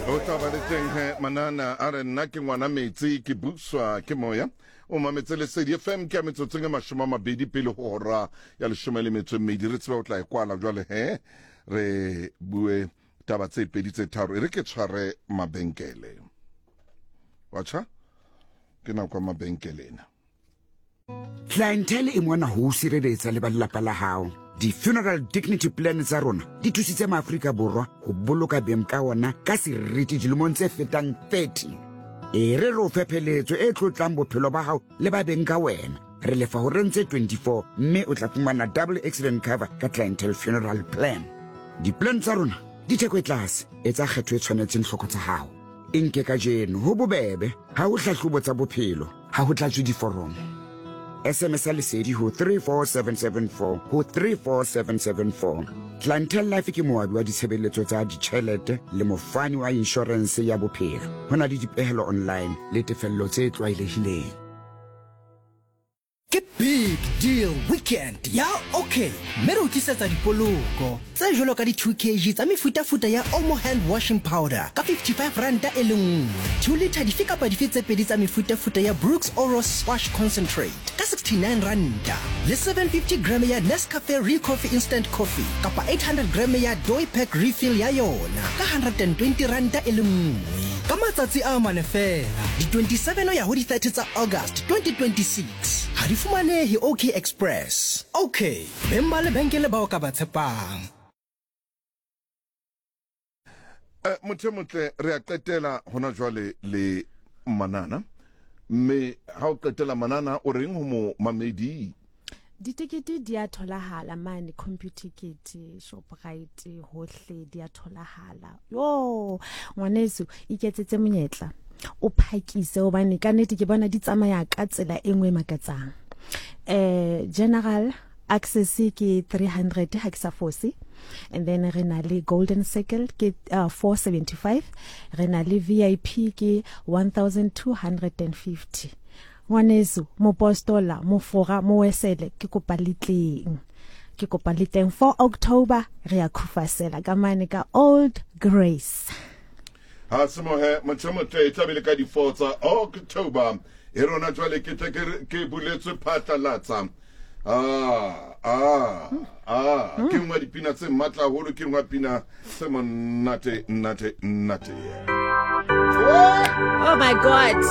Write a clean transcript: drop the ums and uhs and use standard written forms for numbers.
O tabaletseng manana a re nna ke ngwana metsi ke buswa ke moya o mametse Lesedi FM ke a metsotseng e 20 pele ho hora ya 12 re tseba o tla ikwala jwale re bue taba tse pedi tse tharo re ke tshware mabenkele wacha ke na kwa mabenkelena Clientele e mona ho sireletsa le ba lelapa la hao. Di-funeral dignity plan tsa rona di thusitse maAfrika Borwa ho boloka beng ka ona ka seriti dilemong tse fetang 30. Re re o fepheletso e tlotlang bophelo ba hao le ba beng ka wena. Re lefa ho rentse 24 mme o tla fumana double accident cover ka clientele funeral plan. Di-plan tsa rona di theko e tlase e tsa kgetho e tshwanetseng hloko tsa hao. Inke ka jeno ho bobebe ha o hlahlobo tsa bophelo ha ho tlatswe diforomo. SMS Lesedi ho 34774 ho 34774. Clientele Life ke moabi wa ditshebeletso tsa ditjhelete le mofani wa insurance ya bophelo. Hona le dipehelo online le tefello tse tlwaelehileng. Ke big deal weekend ya okay mero tlisetsa dipoloko tse jolo ka di 2 kg tsa mefuta ya Omo hand washing powder ka 55 rand e le nngwe 2 liter di fika pa di fitse pedi tsa mefuta ya Brooks Oros wash concentrate ka 69 rand le 750 gram ya Nescafe Real Coffee instant coffee kapa 800 gram ya Doi pack refill ya yona ka 120 rand e le nngwe ka matsatsi a mane fela di 27 ya ho di 30 tsa August 2026 ha di fumanehe OK Express. Okay, bemba le benkele ba o ka ba tshepang. Motle re a qetela hona jwale le manana mme ha o qetela manana o reng ho mo mamedi Ditikete di a tholahala mane computer kit Shoprite hohle di a tholahala yo ngwaneso iketsetse monyetla o phakise hobane ka nnete ke bona di tsamaya ka tsela engwe makatsang general access ke 300 ha ke sa force and then re na le golden circle ke 475 re na le VIP ke 1250 ngwaneso mo postola mo fora mo wesele ke kopa litleng 4 October re a khufasela ka mane ka Old Grace ha semohe motle tabile ka di 4 tsa October e rona jwale ke buletswe phatlalatsa ke ngwa dipina tse matla holo ke ngwa pina se monate oh my god